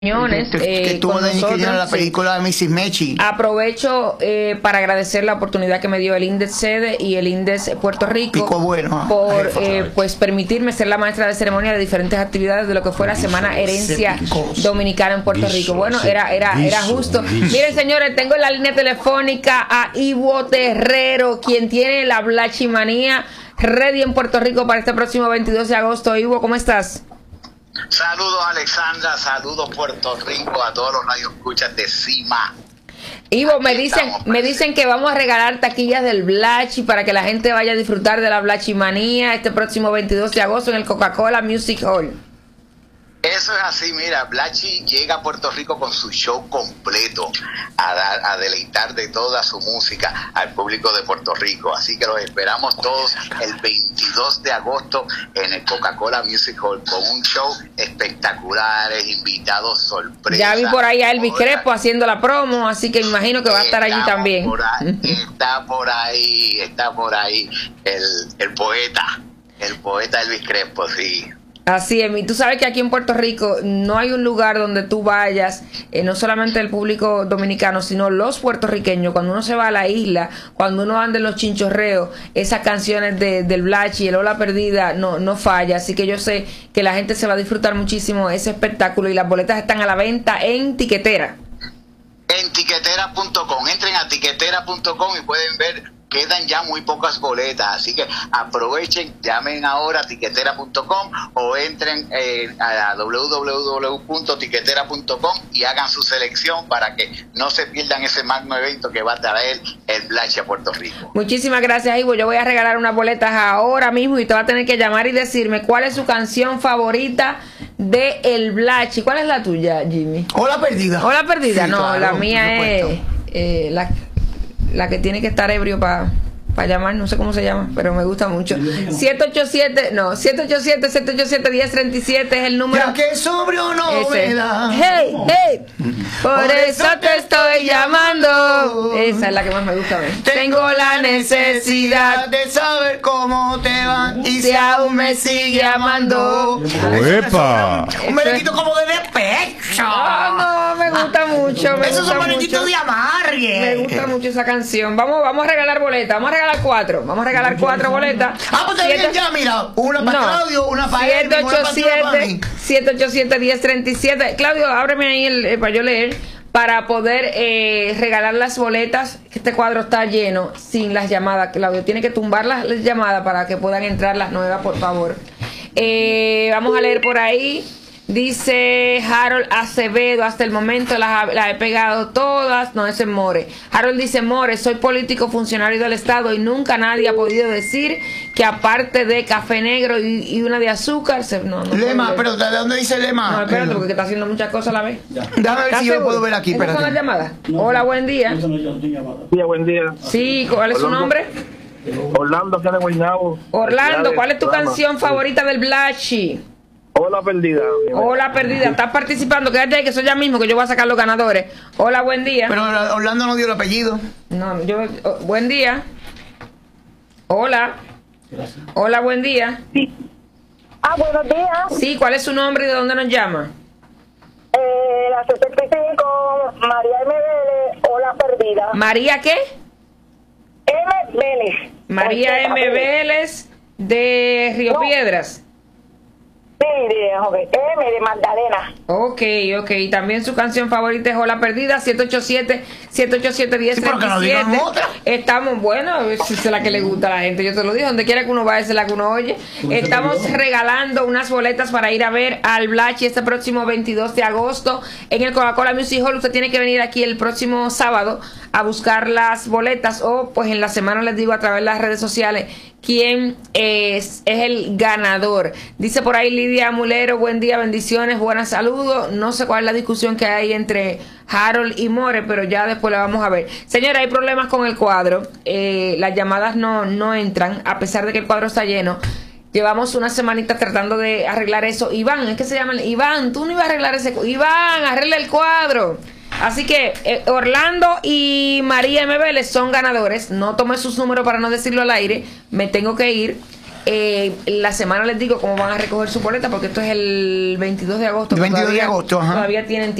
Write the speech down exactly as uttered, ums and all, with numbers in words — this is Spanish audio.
Que, eh, que tuvo con de nosotros, la sí. película de missus Mechi. Aprovecho eh, para agradecer la oportunidad que me dio el INDES sede y el INDES Puerto Rico Pico bueno, por eh, pues permitirme ser la maestra de ceremonia de diferentes actividades de lo que fue la Semana Herencia Dominicana en Puerto Rico. Bueno, era era era justo. Miren, señores, tengo en la línea telefónica a Ivo Terrero, quien tiene la Blachimanía ready en Puerto Rico para este próximo veintidós de agosto. Ivo, ¿cómo estás? Saludos, Alexandra, saludos Puerto Rico, a todos los radioescuchas de CIMA. Ivo, me dicen, me dicen que vamos a regalar taquillas del Blachi para que la gente vaya a disfrutar de la Blachimanía este próximo veintidós de agosto en el Coca-Cola Music Hall. Eso es así, mira, Blachi llega a Puerto Rico con su show completo a dar, a deleitar de toda su música al público de Puerto Rico, así que los esperamos todos el veintidós de agosto en el Coca-Cola Music Hall con un show espectacular, invitados sorpresa. Ya vi por ahí a Elvis Crespo haciendo la promo, así que imagino que va a estar allí también. Por ahí, está por ahí, está por ahí el, el poeta, el poeta Elvis Crespo, sí. Así es, y tú sabes que aquí en Puerto Rico no hay un lugar donde tú vayas, eh, no solamente el público dominicano, sino los puertorriqueños, cuando uno se va a la isla, cuando uno anda en los chinchorreos, esas canciones de, del Blachi, el Ola Perdida, no, no falla, así que yo sé que la gente se va a disfrutar muchísimo ese espectáculo y las boletas están a la venta en Tiquetera. En tiquetera punto com, entren a tiquetera punto com y pueden ver, quedan ya muy pocas boletas, así que aprovechen, llamen ahora a tiquetera punto com o entren eh, a doble u doble u doble u punto tiquetera punto com y hagan su selección para que no se pierdan ese magno evento que va a traer el Blachi a Puerto Rico. Muchísimas gracias, Ivo. Yo voy a regalar unas boletas ahora mismo y te va a tener que llamar y decirme cuál es su canción favorita de el Blachi. ¿Cuál es la tuya, Jimmy? Ola Perdida. Ola Perdida, Sí, no, claro, la mía es eh, la, la que tiene que estar ebrio para pa llamar, no sé cómo se llama, pero me gusta mucho. siete ocho siete, no, siete ocho siete, siete ocho siete, uno cero tres siete es el número. Ya que sobrio no Ese. me da. Hey, hey, por, por eso te estoy llamando. Esa es la que más me gusta a mí. Tengo la necesidad de saber cómo te va y si aún me sigue amando. ¡Epa! Un merenguito como de despecho. No, no, me gusta mucho. Me Esos gusta son merenguitos mucho. de amargue. Me gusta mucho esa canción. Vamos, vamos a regalar boletas. Vamos a regalar cuatro. Vamos a regalar cuatro boletas. Ah, pues también Siete- ya, mira, una para No. Claudio, una para Elvis, una para ti, una para mí. siete ocho siete, uno cero tres siete. Claudio, ábreme ahí el, eh, para yo leer, para poder eh, regalar las boletas. Este cuadro está lleno sin las llamadas. Claudio, tiene que tumbar las, las llamadas para que puedan entrar las nuevas, por favor. Eh, vamos a leer por ahí. Dice Harold Acevedo, hasta el momento las, las he pegado todas. No, ese es More. Harold dice: More, soy político funcionario del Estado y nunca nadie ha podido decir que aparte de café negro y, y una de azúcar se, no, no Lema, puedo leer. pero ¿de dónde dice Lema? No, espérate, porque está haciendo muchas cosas a la vez. Déjame ver si yo lo puedo ver aquí, ¿Esas son las espérate. llamadas? Hola, buen día. Sí, buen día. Sí, ¿cuál es su Orlando. nombre? Orlando, acá de Guaynabo. Orlando, ¿cuál es tu Programa. canción favorita del Blachi? Hola, perdida. Hola, perdida. ¿Estás participando? Quédate ahí, que soy ya mismo, que yo voy a sacar los ganadores. Hola, buen día. Pero Orlando no dio el apellido. No, yo... oh, buen día. Hola. Hola, buen día. Sí. Ah, buenos días. Sí, ¿cuál es su nombre y de dónde nos llama? Eh, la setenta y cinco, María M. Vélez, Ola Perdida. ¿María qué? M. Vélez. María M. Vélez de Río No. Piedras. Sí, de, joven. M. de Magdalena. Ok, ok. También su canción favorita es Ola Perdida, siete ocho siete, siete ocho siete, uno cero Sí, pero que tres no digan siete. otra. Estamos, bueno, si es la que le gusta a la gente, yo te lo dije, donde quiera que uno vaya, esa es la que uno oye. Estamos regalando unas boletas para ir a ver al Blachi este próximo veintidós de agosto en el Coca-Cola Music Hall. Usted tiene que venir aquí el próximo sábado a buscar las boletas o pues en la semana les digo a través de las redes sociales quién es, es el ganador. Dice por ahí Lidia Mulero: buen día, bendiciones, buenas saludos. No sé cuál es la discusión que hay entre Harold y More, pero ya después la vamos a ver. Señora, hay problemas con el cuadro. Eh, las llamadas no, no entran, a pesar de que el cuadro está lleno. Llevamos una semanita tratando de arreglar eso. Iván, es que se llama Iván, tú no ibas a arreglar ese cuadro. Iván, arregla el cuadro. Así que eh, Orlando y María M. Vélez son ganadores. No tomé sus números para no decirlo al aire. Me tengo que ir. Eh, la semana les digo cómo van a recoger su boleta, porque esto es el veintidós de agosto. veintidós de agosto, ajá. Todavía tienen